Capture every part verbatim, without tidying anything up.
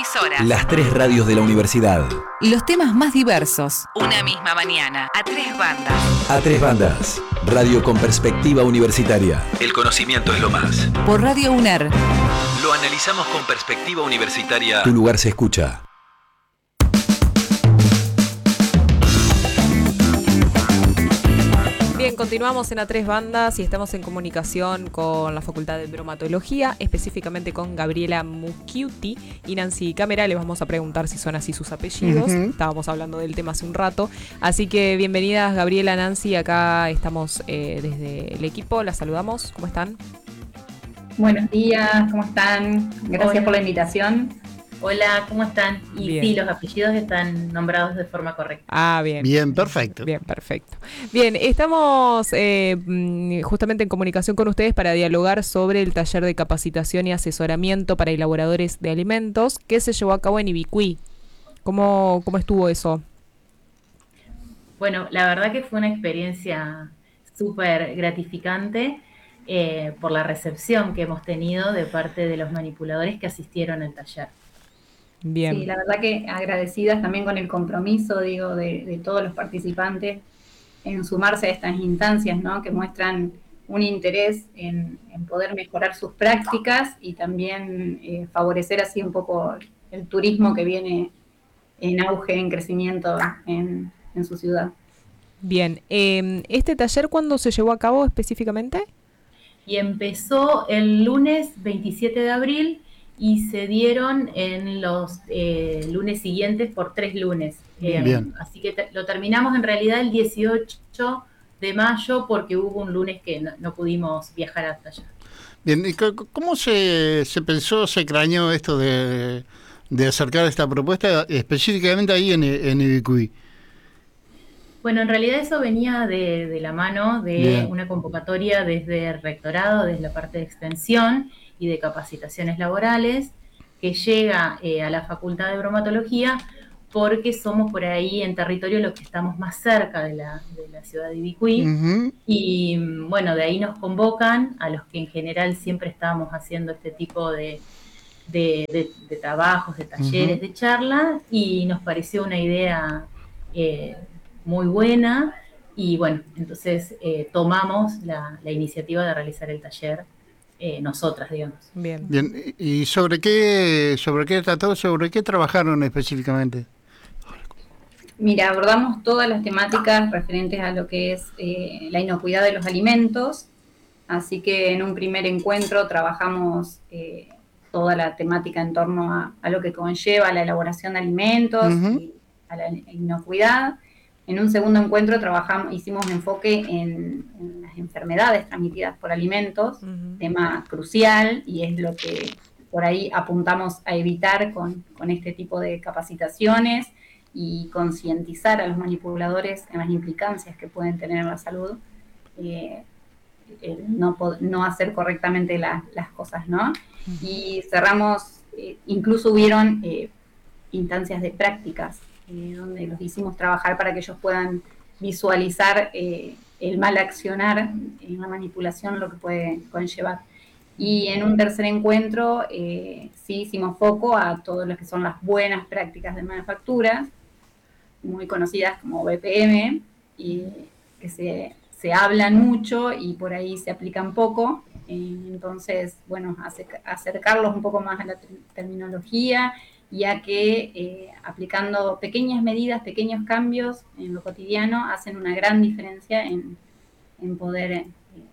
emisoras. Las tres radios de la universidad. Los temas más diversos. Una misma mañana. A tres bandas. A tres bandas. Radio con perspectiva universitaria. El conocimiento es lo más. Por Radio UNER. Lo analizamos con perspectiva universitaria. Tu lugar se escucha. Bien, continuamos en A Tres Bandas y estamos en comunicación con la Facultad de Bromatología, específicamente con Gabriela Mucchiuti y Nancy Camera. Les vamos a preguntar si son así sus apellidos. Uh-huh. Estábamos hablando del tema hace un rato. Así que bienvenidas Gabriela, Nancy. Acá estamos eh, desde el equipo. Las saludamos. ¿Cómo están? Buenos días, ¿cómo están? Gracias Hola. por la invitación. Hola, ¿cómo están? Y bien. Sí, los apellidos están nombrados de forma correcta. Ah, bien. Bien, perfecto. Bien, perfecto. Bien, estamos eh, justamente en comunicación con ustedes para dialogar sobre el taller de capacitación y asesoramiento para elaboradores de alimentos que se llevó a cabo en Ibicuí. ¿Cómo, cómo estuvo eso? Bueno, la verdad que fue una experiencia súper gratificante eh, por la recepción que hemos tenido de parte de los manipuladores que asistieron al taller. Bien. Sí, la verdad que agradecidas también con el compromiso, digo, de, de todos los participantes en sumarse a estas instancias, ¿no? Que muestran un interés en, en poder mejorar sus prácticas y también eh, favorecer así un poco el turismo que viene en auge, en crecimiento en, en su ciudad. Bien, eh, ¿este taller cuándo se llevó a cabo específicamente? Y empezó el lunes veintisiete de abril y se dieron en los eh, lunes siguientes por tres lunes. Eh, Bien. Así que te, lo terminamos en realidad el dieciocho de mayo porque hubo un lunes que no, no pudimos viajar hasta allá. Bien, ¿y cómo se, se pensó, se craneó esto de, de acercar esta propuesta específicamente ahí en, en Ibicuí? Bueno, en realidad eso venía de, de la mano de Bien. una convocatoria desde el rectorado, desde la parte de extensión y de capacitaciones laborales, que llega eh, a la Facultad de Bromatología porque somos por ahí en territorio los que estamos más cerca de la, de la ciudad de Ibicuí. Uh-huh. Y bueno, de ahí nos convocan a los que en general siempre estábamos haciendo este tipo de, de, de, de trabajos, de talleres, uh-huh. de charlas, y nos pareció una idea eh, muy buena. Y bueno, entonces eh, tomamos la, la iniciativa de realizar el taller Eh, nosotras, digamos. Bien. Bien. ¿Y sobre qué, sobre qué trató, sobre qué trabajaron específicamente? Mira, abordamos todas las temáticas referentes a lo que es eh, la inocuidad de los alimentos, así que en un primer encuentro trabajamos eh, toda la temática en torno a, a lo que conlleva la elaboración de alimentos, uh-huh. y a la inocuidad. En un segundo encuentro trabajamos, hicimos enfoque en, en las enfermedades transmitidas por alimentos, uh-huh. tema crucial, y es lo que por ahí apuntamos a evitar con, con este tipo de capacitaciones y concientizar a los manipuladores en las implicancias que pueden tener en la salud, eh, eh, no, no hacer correctamente la, las cosas, ¿no? Uh-huh. Y cerramos, eh, incluso hubieron eh, instancias de prácticas, Eh, donde los hicimos trabajar para que ellos puedan visualizar eh, el mal accionar en la manipulación, lo que puede conllevar. Y en un tercer encuentro eh, sí hicimos foco a todo lo que son las buenas prácticas de manufactura, muy conocidas como B P M, y que se, se hablan mucho y por ahí se aplican poco. Eh, entonces, bueno, acercarlos un poco más a la terminología, ya que eh, aplicando pequeñas medidas, pequeños cambios en lo cotidiano hacen una gran diferencia en, en poder eh,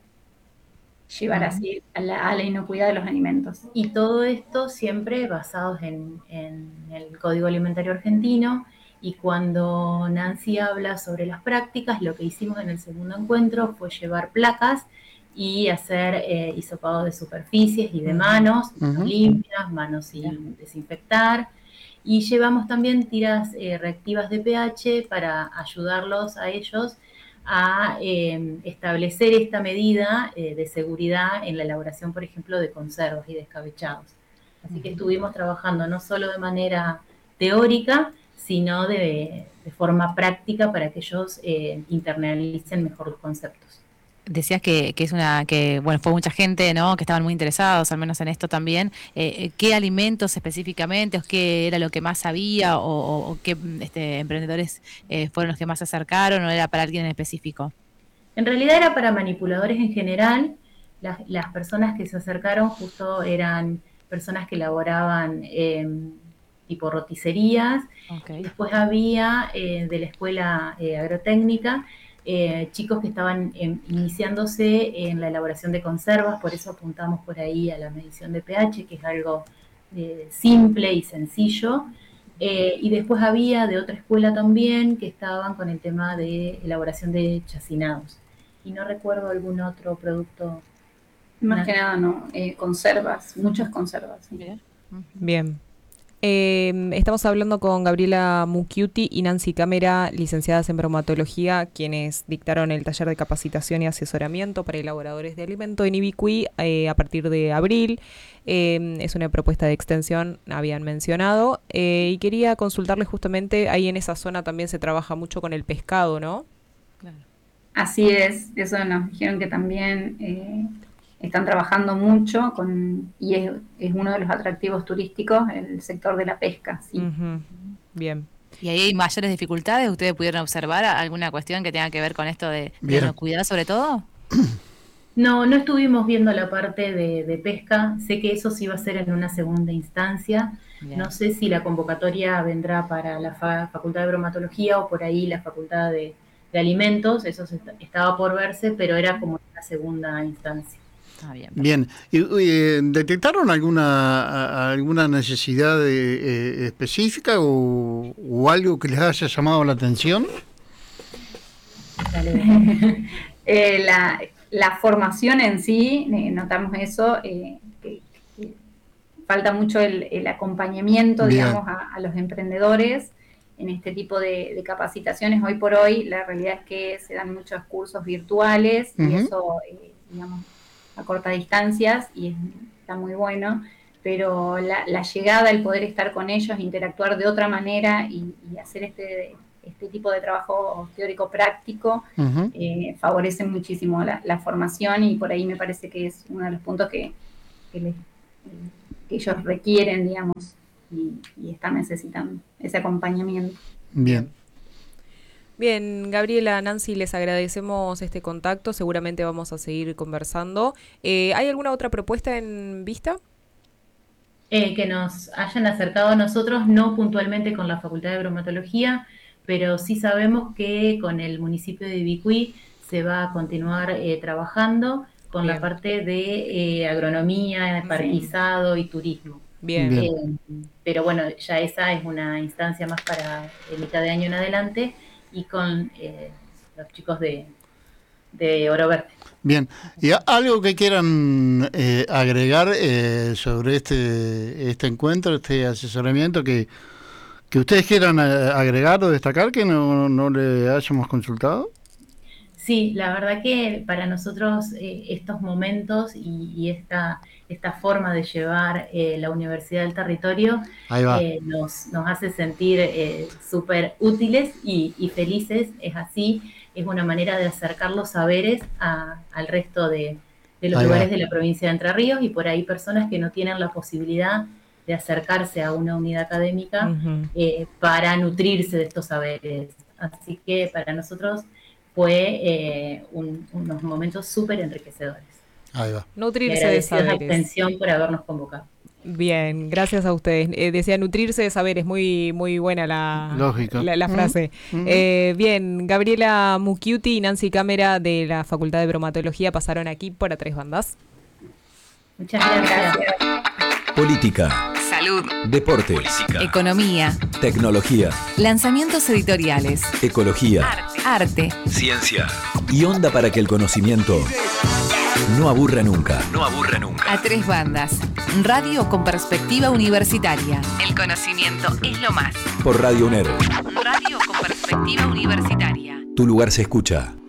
llevar así a la, a la inocuidad de los alimentos. Y todo esto siempre basados en, en el Código Alimentario Argentino, y cuando Nancy habla sobre las prácticas, lo que hicimos en el segundo encuentro fue llevar placas y hacer eh, hisopado de superficies y de manos, uh-huh. manos limpias, manos sin desinfectar, y llevamos también tiras eh, reactivas de pH para ayudarlos a ellos a eh, establecer esta medida eh, de seguridad en la elaboración, por ejemplo, de conservas y de escabechados. Así que estuvimos trabajando no solo de manera teórica, sino de, de forma práctica para que ellos eh, internalicen mejor los conceptos. Decías que, que es una que bueno fue mucha gente, ¿no? Que estaban muy interesados, al menos en esto también. Eh, ¿Qué alimentos específicamente, o qué era lo que más había, o, o, o qué este, emprendedores eh, fueron los que más se acercaron, o era para alguien en específico? En realidad era para manipuladores en general. Las, las personas que se acercaron justo eran personas que elaboraban eh, tipo roticerías. Okay. Después había eh, de la escuela eh, agrotécnica. Eh, chicos que estaban eh, iniciándose en la elaboración de conservas, por eso apuntamos por ahí a la medición de pH, que es algo eh, simple y sencillo. Eh, y después había de otra escuela también que estaban con el tema de elaboración de chacinados. Y no recuerdo algún otro producto. Más nada. que nada, no. Eh, conservas, muchas conservas. ¿Sí? Bien. Bien. Eh, estamos hablando con Gabriela Mucchiuti y Nancy Camera, licenciadas en bromatología, quienes dictaron el taller de capacitación y asesoramiento para elaboradores de alimento en Ibicuí eh, a partir de abril. Eh, es una propuesta de extensión, habían mencionado, eh, y quería consultarles justamente, ahí en esa zona también se trabaja mucho con el pescado, ¿no? Claro. Así es, eso nos dijeron que también... Eh, están trabajando mucho con y es, es uno de los atractivos turísticos el sector de la pesca. ¿Sí? Uh-huh. Bien. ¿Y ahí hay mayores dificultades? ¿Ustedes pudieron observar alguna cuestión que tenga que ver con esto de, de inocuidad sobre todo? No, no estuvimos viendo la parte de, de pesca. Sé que eso sí va a ser en una segunda instancia. Bien. No sé si la convocatoria vendrá para la fa- Facultad de Bromatología o por ahí la Facultad de, de Alimentos. Eso se, estaba por verse, pero era como una segunda instancia. Ah, bien, bien. ¿Y, y, ¿detectaron alguna alguna necesidad de, eh, específica o, o algo que les haya llamado la atención? eh, la, la formación en sí, eh, notamos eso, eh, que, que falta mucho el, el acompañamiento, bien. digamos, a, a los emprendedores en este tipo de, de capacitaciones. Hoy por hoy la realidad es que se dan muchos cursos virtuales uh-huh. y eso, eh, digamos, a cortas distancias y es, está muy bueno, pero la, la llegada, el poder estar con ellos, interactuar de otra manera y, y hacer este, este tipo de trabajo teórico práctico uh-huh. eh, favorece muchísimo la, la formación y por ahí me parece que es uno de los puntos que, que, les, que ellos requieren, digamos, y, y están necesitando ese acompañamiento. Bien. Bien, Gabriela, Nancy, les agradecemos este contacto, seguramente vamos a seguir conversando. Eh, ¿Hay alguna otra propuesta en vista? Eh, que nos hayan acercado a nosotros, no puntualmente con la Facultad de Bromatología, pero sí sabemos que con el municipio de Ibicuí se va a continuar eh, trabajando con Bien. la parte de eh, agronomía, parquizado sí. y turismo. Bien. Bien. Eh, pero bueno, ya esa es una instancia más para eh, mitad de año en adelante, y con eh, los chicos de, de Oro Verde. Bien, ¿y algo que quieran eh, agregar eh, sobre este este encuentro, este asesoramiento, que, que ustedes quieran agregar o destacar que no, no le hayamos consultado? Sí, la verdad que para nosotros eh, estos momentos y, y esta, esta forma de llevar eh, la universidad al territorio eh, nos, nos hace sentir eh, súper útiles y, y felices, es así, es una manera de acercar los saberes a, al resto de, de los Ahí lugares va. de la provincia de Entre Ríos y por ahí personas que no tienen la posibilidad de acercarse a una unidad académica uh-huh. eh, para nutrirse de estos saberes. Así que para nosotros fue eh, un, unos momentos súper enriquecedores. Ahí va. Nutrirse de saberes. Atención por habernos convocado. Bien, gracias a ustedes. Eh, decía nutrirse de saberes, muy muy buena la, la, la frase. Mm-hmm. Eh, bien, Gabriela Mucchiuti y Nancy Camera de la Facultad de Bromatología pasaron aquí por A Tres Bandas. Muchas gracias. Política. Salud. Deporte. Política. Economía. Tecnología. Lanzamientos editoriales. Ecología. Arte. Ciencia. Y onda para que el conocimiento no aburra nunca. No aburra nunca. A Tres Bandas. Radio con perspectiva universitaria. El conocimiento es lo más. Por Radio UNER. Radio con perspectiva universitaria. Tu lugar se escucha.